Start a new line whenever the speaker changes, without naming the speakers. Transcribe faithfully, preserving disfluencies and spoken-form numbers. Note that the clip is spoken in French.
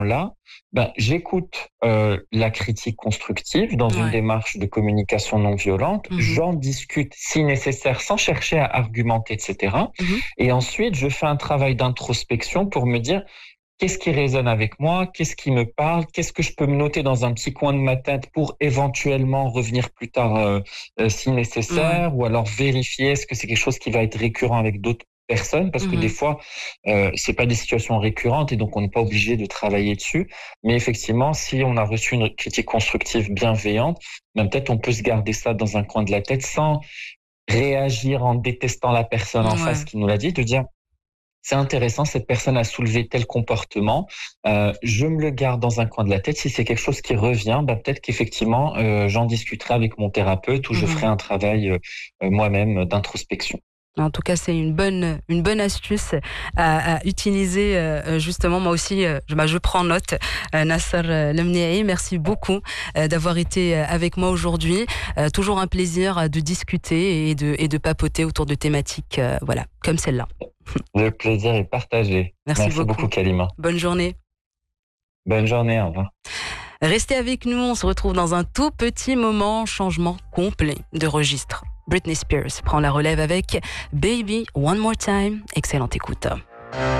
là, ben, j'écoute euh, la critique constructive dans une
Ouais.
démarche de communication non violente.
Mmh.
J'en discute si nécessaire sans chercher à argumenter, et cetera.
Mmh.
Et ensuite, je fais un travail d'introspection pour me dire qu'est-ce qui résonne avec moi, qu'est-ce qui me parle, qu'est-ce que je peux me noter dans un petit coin de ma tête pour éventuellement revenir plus tard euh, euh, si
Ouais.
nécessaire, ou alors vérifier est-ce que c'est quelque chose qui va être récurrent avec d'autres personnes, parce que des
Mmh.
fois, euh, c'est pas des situations récurrentes et donc on n'est pas obligé de travailler dessus. Mais effectivement, si on a reçu une critique constructive bienveillante, ben peut-être on peut se garder ça dans un coin de la tête sans réagir en détestant la personne en face
Ouais.
qui nous l'a dit, de dire c'est intéressant, cette personne a soulevé tel comportement. Euh, je me le garde dans un coin de la tête. Si c'est quelque chose qui revient, bah, peut-être qu'effectivement, euh, j'en discuterai avec mon thérapeute ou je
Mmh.
ferai un travail euh, euh, moi-même d'introspection.
En tout cas, c'est une bonne, une bonne astuce à, à utiliser. Euh, justement, moi aussi, euh, je, bah, je prends note. Euh, Nasser euh, Lemniaï, merci beaucoup euh, d'avoir été euh, avec moi aujourd'hui. Euh, toujours un plaisir euh, de discuter et de, et de papoter autour de thématiques euh, voilà, comme celle-là.
Le plaisir est partagé.
Merci
Merci
beaucoup.
beaucoup, Kalima.
Bonne journée.
Bonne journée, au revoir.
Restez avec nous, on se retrouve dans un tout petit moment, changement complet de registre. Britney Spears prend la relève avec Baby One More Time. Excellente écoute.